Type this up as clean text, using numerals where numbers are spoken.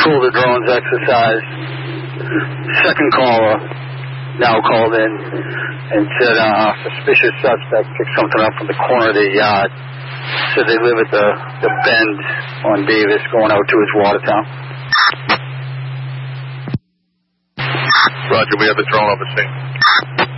Patrol the drones exercise. Second caller now called in and said suspicious suspect picked something up from the corner of their yard. Said they live at the bend on Davis going out to his Watertown. Roger, we have a drone over scene.